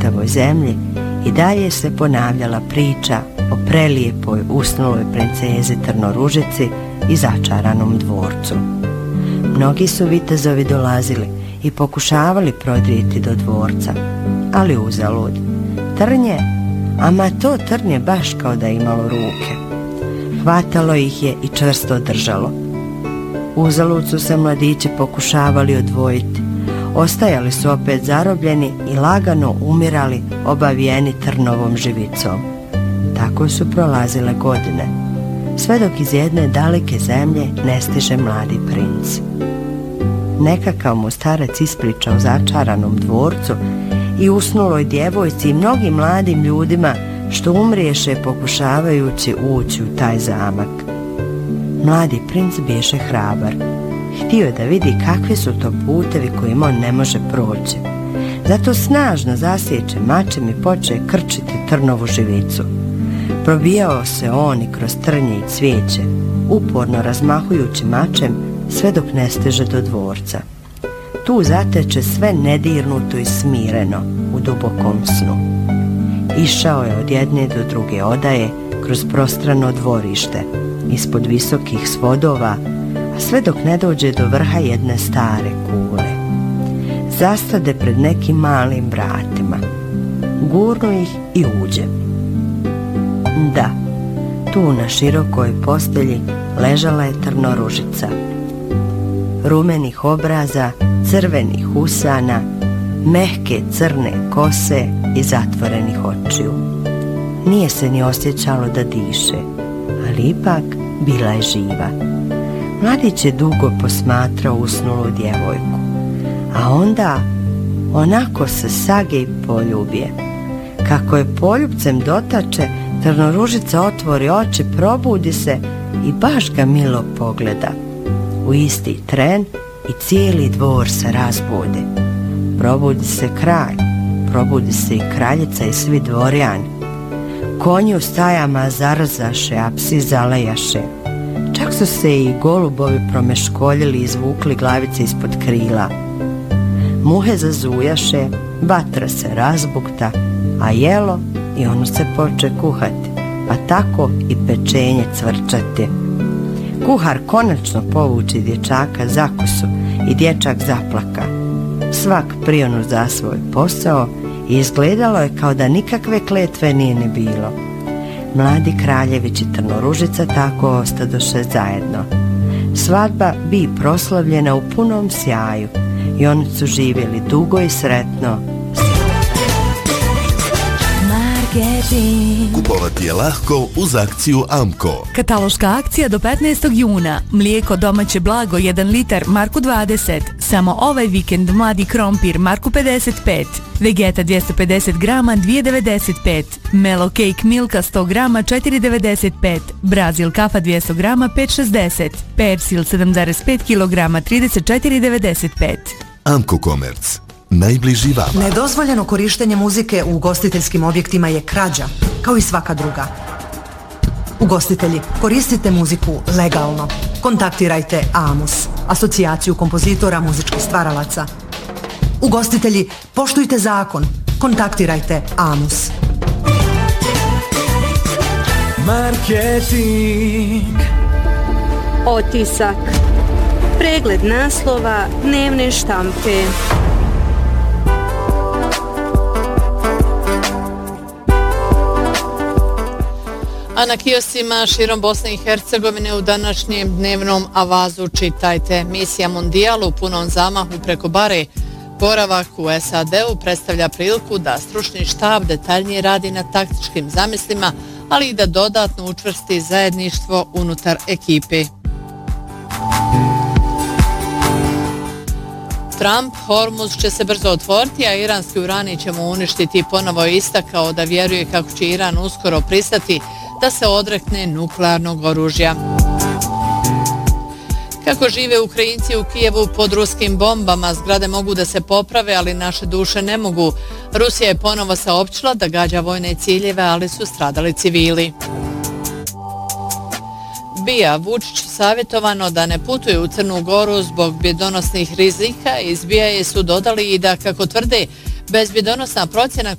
čitavoj zemlji i dalje se ponavljala priča o prelijepoj usnuloj princezi Trnoružici i začaranom dvorcu. Mnogi su vitezovi dolazili i pokušavali prodrijeti do dvorca, ali uzalud. Trnje, ama to trnje baš kao da je imalo ruke. Hvatalo ih je i čvrsto držalo. Uzalud su se mladići pokušavali odvojiti. Ostajali su opet zarobljeni i lagano umirali obavijeni trnovom živicom. Tako su prolazile godine, sve dok iz jedne daleke zemlje ne stiže mladi princ. Nekakav mu starac ispriča o začaranom dvorcu i usnuloj djevojci i mnogim mladim ljudima što umriješe pokušavajući ući u taj zamak. Mladi princ biješe hrabar. Htio je da vidi kakvi su to putevi kojima on ne može proći. Zato snažno zasjeće mačem i poče krčiti trnovu živicu. Probijao se on i kroz trnje i cvijeće, uporno razmahujući mačem sve dok ne stiže do dvorca. Tu zateče sve nedirnuto i smireno u dubokom snu. Išao je od jedne do druge odaje kroz prostrano dvorište, ispod visokih svodova, a sve dok ne dođe do vrha jedne stare kule. Zastade pred nekim malim vratima. Gurnu ih i uđe. Da, tu na širokoj postelji ležala je Trnoružica. Rumenih obraza, crvenih usana, mehke crne kose i zatvorenih očiju. Nije se ni osjećalo da diše, ali ipak bila je živa. Mladić je dugo posmatrao usnulu djevojku, a onda onako se sage i poljubije. Kako je poljubcem dotače, Trnoružica otvori oči, probudi se i baš ga milo pogleda. U isti tren i cijeli dvor se razbudi. Probudi se kralj, probudi se i kraljica i svi dvorjani. Konji u stajama zarzaše, a psi zalejaše. Čak su se i golubovi promeškoljili i izvukli glavice ispod krila. Muhe zazujaše, vatra se razbukta, a jelo i ono se poče kuhati, pa tako i pečenje cvrčati. Kuhar konačno povuči dječaka za kosu i dječak zaplaka. Svak prionu za svoj posao i izgledalo je kao da nikakve kletve nije ni bilo. Mladi kraljević i Trnoružica tako ostadoše zajedno. Svadba bi proslavljena u punom sjaju i oni su živjeli dugo i sretno. Kupovati je lahko uz akciju Amko. Kataloška akcija do 15. juna. Mlijeko domaće blago 1 litar marku 20. Samo ovaj vikend mladi krompir marku 55. Vegeta 250 grama 2,95. Melo cake milka 100 grama 4,95. Brazil kafa 200 grama 5,60. Persil 7,5 kg 34,95. Amko Komerc. Najbliži vama. Nedozvoljeno korištenje muzike u ugostiteljskim objektima je krađa, kao i svaka druga. Ugostitelji, koristite muziku legalno. Kontaktirajte AMUS, asocijaciju kompozitora muzičkih stvaralaca. Ugostitelji, poštujte zakon. Kontaktirajte AMUS. Marketing. Otisak. Pregled naslova dnevne štampe. A na kioscima širom Bosne i Hercegovine u današnjem dnevnom avazu čitajte: misija Mondijal u punom zamahu preko bare. Boravak u SAD-u predstavlja priliku da stručni štab detaljnije radi na taktičkim zamislima, ali i da dodatno učvrsti zajedništvo unutar ekipe. Trump, Hormuz će se brzo otvoriti, a iranski urani ćemo uništiti. Ponovo je istakao da vjeruje kako će Iran uskoro pristati da se odrekne nuklearnog oružja. Kako žive Ukrajinci u Kijevu pod ruskim bombama, zgrade mogu da se poprave, ali naše duše ne mogu. Rusija je ponovo saopćila da gađa vojne ciljeve, ali su stradali civili. BIA, Vučić savjetovano da ne putuje u Crnu Goru zbog bjedonosnih rizika. Iz BIA su dodali i da, kako tvrde, bezbjedonosna procjena